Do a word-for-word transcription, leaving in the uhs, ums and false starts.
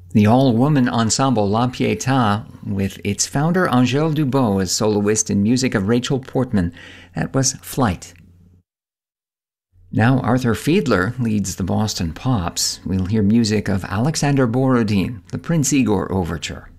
The all-woman ensemble La Pietà, with its founder Angèle Dubot as soloist and music of Rachel Portman. That was Flight. Now Arthur Fiedler leads the Boston Pops. We'll hear music of Alexander Borodin, the Prince Igor Overture.